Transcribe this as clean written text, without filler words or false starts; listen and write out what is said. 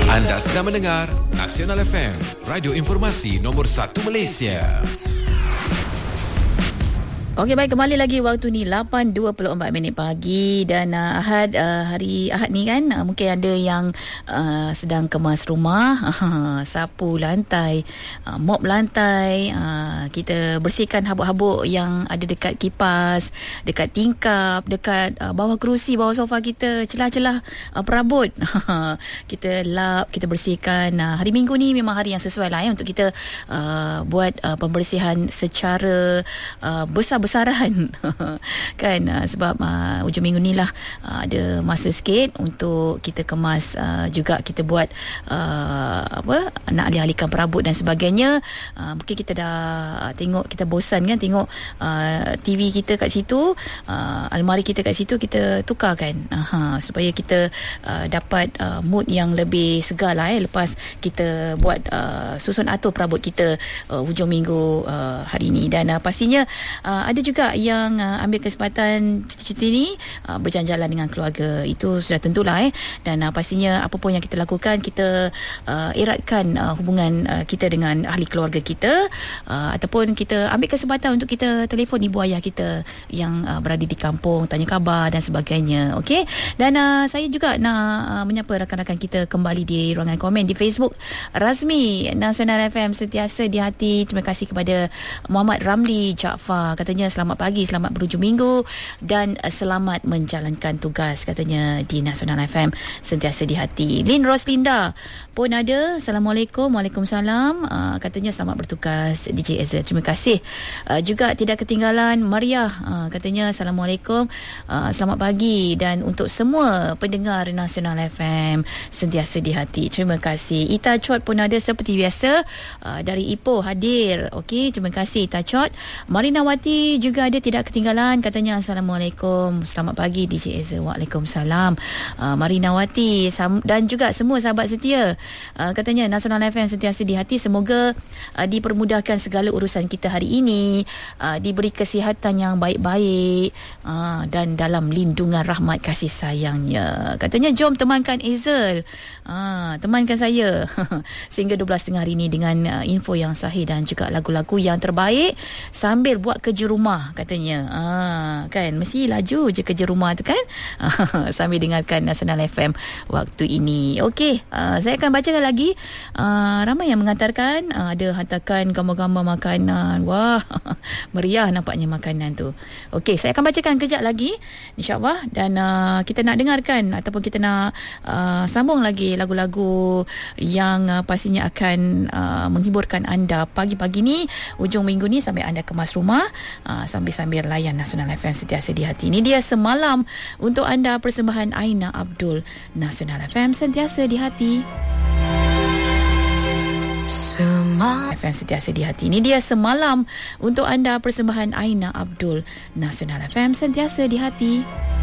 Anda sedang mendengar Nasional FM, radio informasi nombor 1 Malaysia. Okey, baik, kembali lagi waktu ni 8.24 minit pagi dan hari Ahad ni kan, mungkin ada yang sedang kemas rumah, sapu lantai, mop lantai, kita bersihkan habuk-habuk yang ada dekat kipas, dekat tingkap, dekat bawah kerusi, bawah sofa kita, celah-celah perabot. Kita lap, kita bersihkan. Hari Minggu ni memang hari yang sesuai lah untuk kita buat pembersihan secara besar-besaran kan, sebab hujung minggu ni lah ada masa sikit untuk kita kemas, juga kita buat nak alih-alihkan perabot dan sebagainya. Mungkin kita dah tengok, kita bosan kan tengok TV kita kat situ, almari kita kat situ, kita tukarkan supaya kita dapat mood yang lebih segar lah lepas kita buat susun atur perabot kita hujung minggu hari ni. Dan pastinya ada juga yang ambil kesempatan cuti ni berjalan-jalan dengan keluarga. Itu sudah tentulah dan pastinya apa pun yang kita lakukan, kita eratkan hubungan kita dengan ahli keluarga kita, ataupun kita ambil kesempatan untuk kita telefon ibu ayah kita yang berada di kampung, tanya khabar dan sebagainya. Okey, dan saya juga nak menyapa rakan-rakan kita kembali di ruangan komen di Facebook Razmi Nasional FM sentiasa di hati. Terima kasih kepada Muhammad Ramli Jaafar, katanya selamat pagi, selamat berhujung minggu dan selamat menjalankan tugas, katanya di Nasional FM sentiasa di hati. Lin Roslinda pun ada, Assalamualaikum. Waalaikumsalam, katanya selamat bertugas DJ Ezra. Terima kasih. Juga tidak ketinggalan Maria, katanya Assalamualaikum, selamat pagi, dan untuk semua pendengar Nasional FM sentiasa di hati. Terima kasih. Ita Chot pun ada seperti biasa, dari Ipoh hadir. Okey, terima kasih Ita Chot. Marina Wati juga ada tidak ketinggalan, katanya Assalamualaikum, selamat pagi DJ Ezra. Waalaikumsalam, Marina Wati, dan juga semua sahabat setia, katanya Nasional FM sentiasa di hati. Semoga dipermudahkan segala urusan kita hari ini, diberi kesihatan yang baik-baik, dan dalam lindungan rahmat kasih sayangnya. Katanya jom temankan Ezel, temankan saya sehingga 12.30 hari ini dengan info yang sahih dan juga lagu-lagu yang terbaik sambil buat kerja rumah, katanya. Kan mesti laju je kerja rumah tu kan, sambil dengarkan Nasional FM waktu ini. Okey, saya akan bacakan lagi. Ramai yang menghantarkan, ada hantarkan gambar-gambar makanan. Wah, meriah nampaknya makanan tu. Okey, saya akan bacakan kejap lagi insya-Allah, dan kita nak dengarkan ataupun kita nak sambung lagi lagu-lagu yang pastinya akan menghiburkan anda pagi-pagi ni, hujung minggu ni, sampai anda kemas rumah, sambil-sambil layan Nasional FM sentiasa di hati. Ini dia Semalam untuk anda, persembahan Aina Abdul. Nasional FM sentiasa di hati. FM sentiasa di hati. Ini dia Semalam untuk anda, persembahan Aina Abdul. Nasional FM sentiasa di hati.